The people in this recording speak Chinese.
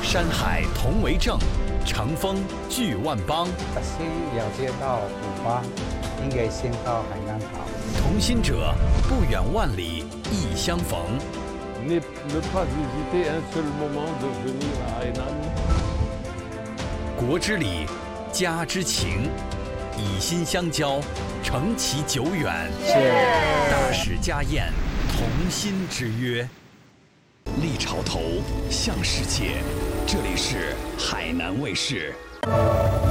山海同为政，乘风聚万邦。 先了解到古巴，应该先到海南岛。 同心者，不远万里，亦相逢。 Ne pas hésiter un seul moment de venir à Hainan。 国之礼，家之情，以心相交，承其久远。大使家宴，同心之约。立潮头，向世界。这里是海南卫视。